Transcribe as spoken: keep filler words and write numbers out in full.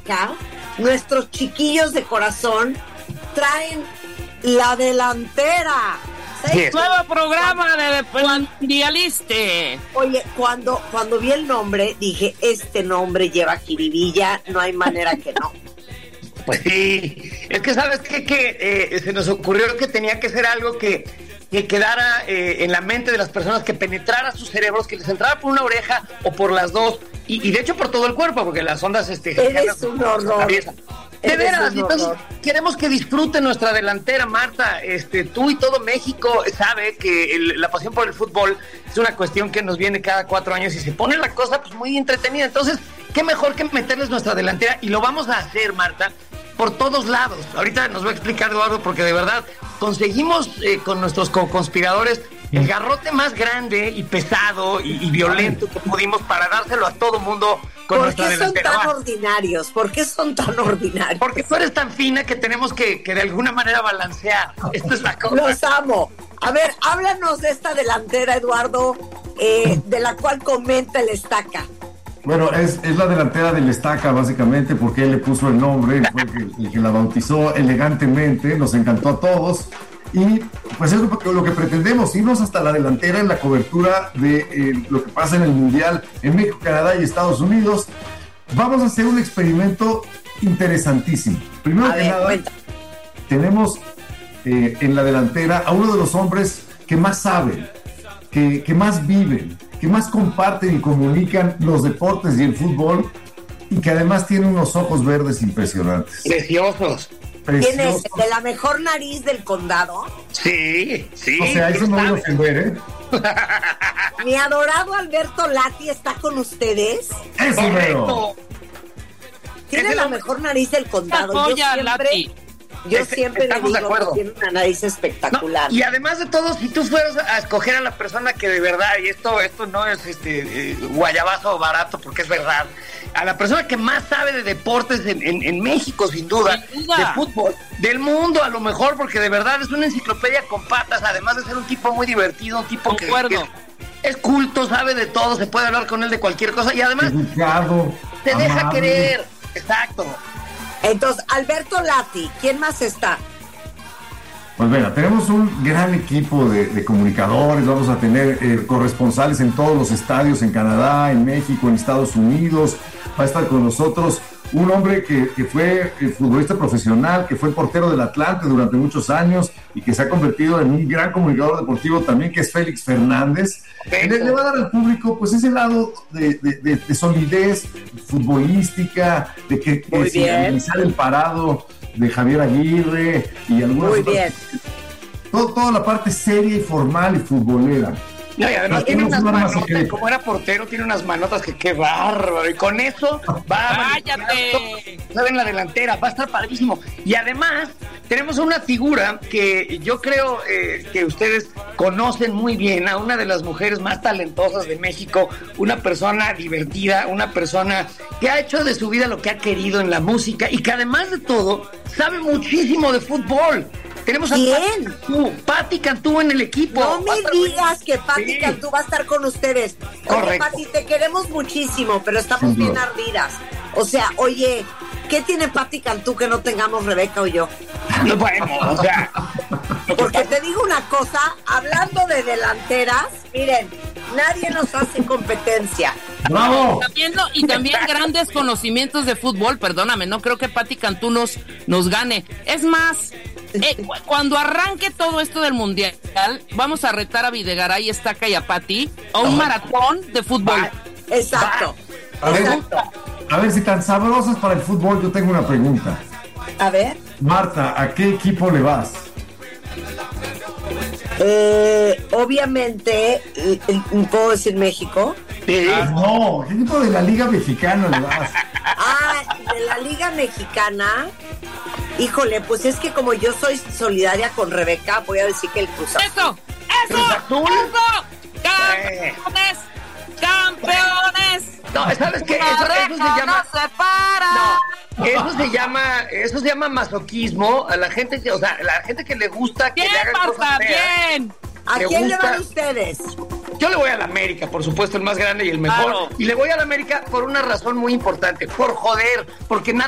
Estaca, nuestros chiquillos de corazón traen la delantera. Sí. Nuevo programa de Mundialiste. Oye, cuando, cuando vi el nombre, dije, este nombre lleva jiribilla, no hay manera que no. Pues sí, es que sabes qué? que eh, se nos ocurrió que tenía que ser algo que, que quedara eh, en la mente de las personas, que penetrara sus cerebros, que les entrara por una oreja o por las dos, y, y de hecho por todo el cuerpo, porque las ondas este, eres un horror. De veras, entonces queremos que disfruten nuestra delantera, Marta. Este, tú y todo México sabe que el, la pasión por el fútbol es una cuestión que nos viene cada cuatro años y se pone la cosa pues muy entretenida. Entonces, qué mejor que meterles nuestra delantera, y lo vamos a hacer, Marta, por todos lados. Ahorita nos va a explicar Eduardo, porque de verdad conseguimos eh, con nuestros co-conspiradores el garrote más grande y pesado y, y violento que pudimos para dárselo a todo mundo con nuestra delantera. ¿Por qué son tan ordinarios? ¿Por qué son tan ordinarios? Porque tú eres tan fina que tenemos que, que de alguna manera balancear. Esto es la cosa. Los amo. A ver, háblanos de esta delantera, Eduardo, eh, de la cual comenta el Estaca. Bueno, es, es la delantera del Estaca, básicamente, porque él le puso el nombre, fue el que, el que la bautizó elegantemente, nos encantó a todos. Y pues es lo que, lo que pretendemos, irnos hasta la delantera en la cobertura de eh, lo que pasa en el Mundial en México, Canadá y Estados Unidos. Vamos a hacer un experimento interesantísimo. Primero a que ver, nada, cuenta. tenemos eh, en la delantera a uno de los hombres que más saben, que, que más viven, que más comparten y comunican los deportes y el fútbol, y que además tiene unos ojos verdes impresionantes. Preciosos. ¿Quién es? ¿De la mejor nariz del condado? Sí, sí. O sea, eso no voy a ofender, ¿eh? Mi adorado Alberto Lati está con ustedes. Eso, correcto. Tiene la mejor nariz del condado. Yo siempre, Lati. Yo Este, siempre le digo de acuerdo. que tiene una nariz espectacular. No, y además de todo, si tú fueras a escoger a la persona que de verdad, y esto esto no es este eh, guayabazo barato, porque es verdad, a la persona que más sabe de deportes en, en, en México, sin duda, sin duda, de fútbol, del mundo a lo mejor, porque de verdad es una enciclopedia con patas, además de ser un tipo muy divertido, un tipo que, que es, es culto, sabe de todo, se puede hablar con él de cualquier cosa, y además educado, te amable. deja querer. Exacto. Entonces, Alberto Lati, ¿quién más está? Pues venga, tenemos un gran equipo de, de comunicadores, vamos a tener eh, corresponsales en todos los estadios, en Canadá, en México, en Estados Unidos. Va a estar con nosotros un hombre que, que fue eh, futbolista profesional, que fue portero del Atlante durante muchos años y que se ha convertido en un gran comunicador deportivo también, que es Félix Fernández. Él le va a dar al público pues ese lado de, de, de, de solidez futbolística, de que, que sin analizar el parado de Javier Aguirre y algunas Muy otras, bien. todo, toda la parte seria y formal y futbolera. No, y además tiene unas manotas, como era portero, tiene unas manotas que qué bárbaro, y con eso va a en la delantera, va a estar padrísimo. Y además tenemos una figura que yo creo eh, que ustedes conocen muy bien, a una de las mujeres más talentosas de México, una persona divertida, una persona que ha hecho de su vida lo que ha querido en la música, y que además de todo sabe muchísimo de fútbol. Tenemos a ¿Quién? Pati Cantú, Pati Cantú en el equipo. No me digas que Pati sí. Cantú va a estar con ustedes. Oye, Pati, te queremos muchísimo, pero estamos sí, bien no. ardidas. O sea, oye, ¿qué tiene Pati Cantú que no tengamos Rebeca o yo? Bueno, o sea... Porque te digo una cosa, hablando de delanteras, miren, nadie nos hace competencia. ¡Bravo! También no, y también grandes conocimientos de fútbol, perdóname, no creo que Pati Cantú nos, nos gane. Es más... Eh, cuando arranque todo esto del mundial, vamos a retar a Videgaray, Estaca y a Pati a un maratón de fútbol. Exacto. A ver, a ver, si tan sabrosas para el fútbol, yo tengo una pregunta. A ver. Marta, ¿a qué equipo le vas? Eh, obviamente, ¿puedo decir México? Sí. Ah, no, ¿qué equipo de la Liga Mexicana le vas? Ah, de la Liga Mexicana. Híjole, pues es que como yo soy solidaria con Rebeca, voy a decir que el Cruz Azul. ¡Eso! ¡Eso! ¡Eso! ¡Campeones! ¡Campeones! No, ¿sabes qué? Eso, eso se llama... ¡No se para! No, eso se llama... Eso se llama masoquismo. A la gente que... O sea, la gente que le gusta que bien, le hagan Marta, cosas feas. Bien. ¿A quién gusta... le van ustedes? Yo le voy a la América, por supuesto, el más grande y el mejor. Claro. Y le voy a la América por una razón muy importante. Por joder. Porque nada